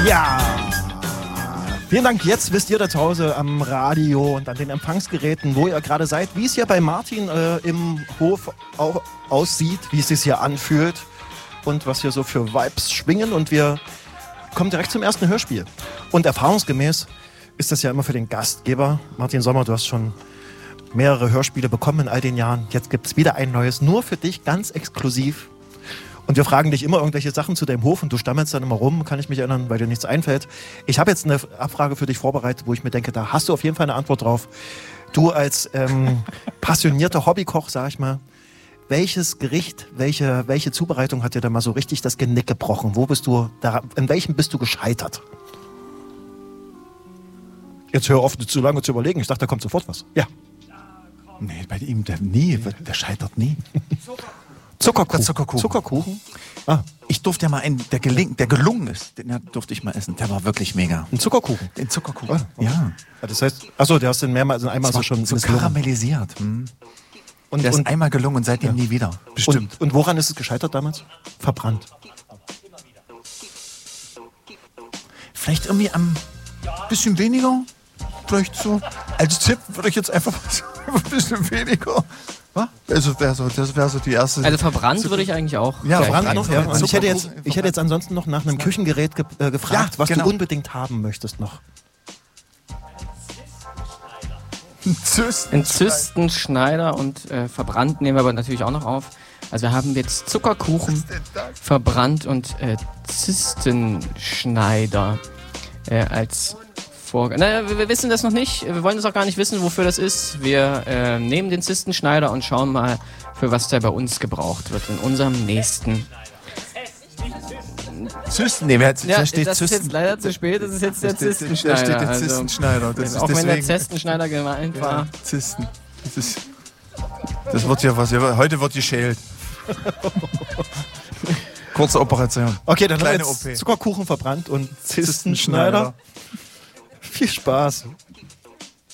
Ja! Vielen Dank. Jetzt wisst ihr da zu Hause am Radio und an den Empfangsgeräten, wo ihr gerade seid, wie es hier bei Martin im Hof aussieht, wie es sich hier anfühlt und was hier so für Vibes schwingen. Und wir kommen direkt zum ersten Hörspiel. Und erfahrungsgemäß ist das ja immer für den Gastgeber. Martin Sommer, du hast schon mehrere Hörspiele bekommen in all den Jahren. Jetzt gibt es wieder ein neues, nur für dich, ganz exklusiv. Und wir fragen dich immer irgendwelche Sachen zu deinem Hof und du stammelst dann immer rum, kann ich mich erinnern, weil dir nichts einfällt. Ich habe jetzt eine Abfrage für dich vorbereitet, wo ich mir denke, da hast du auf jeden Fall eine Antwort drauf. Du als passionierter Hobbykoch, sag ich mal, welches Gericht, welche Zubereitung hat dir da mal so richtig das Genick gebrochen? Wo bist du da, in welchem bist du gescheitert? Jetzt hör auf, zu lange zu überlegen. Ich dachte, da kommt sofort was. Ja. Nee, bei ihm, der scheitert nie. Zuckerkuchen? Ah. Ich durfte ja mal einen, der gelungen ist, den durfte ich mal essen. Der war wirklich mega. Ein Zuckerkuchen? Den Zuckerkuchen, ja. Ja. Das heißt, achso, der hast den mehrmals, also einmal so schon so karamellisiert. Hm. Und der ist einmal gelungen und seitdem nie wieder. Bestimmt. Und woran ist es gescheitert damals? Verbrannt. Vielleicht irgendwie am bisschen weniger. Vielleicht so. Als Tipp würde ich jetzt einfach ein bisschen weniger. Also das wäre so die erste. Also verbrannt würde ich eigentlich auch. Ja, verbrannt noch. Ja. Und ich hätte jetzt ansonsten noch nach einem Küchengerät gefragt, was du unbedingt haben möchtest noch. Ein Zystenschneider und verbrannt nehmen wir aber natürlich auch noch auf. Also wir haben jetzt Zuckerkuchen, verbrannt und Zystenschneider als Vorgang. Naja, wir wissen das noch nicht. Wir wollen das auch gar nicht wissen, wofür das ist. Wir nehmen den Zystenschneider und schauen mal, für was der bei uns gebraucht wird in unserem nächsten. Zysten, nee, da steht das Zysten. ist jetzt leider zu spät, das ist jetzt der Zystenschneider. Da steht der Zystenschneider. Also, auch wenn der Zystenschneider gemeint war. Zysten. Das wird ja was. Heute wird geschält. Kurze Operation. Okay, dann kleine haben wir OP. Zuckerkuchen verbrannt und Zystenschneider. Viel Spaß.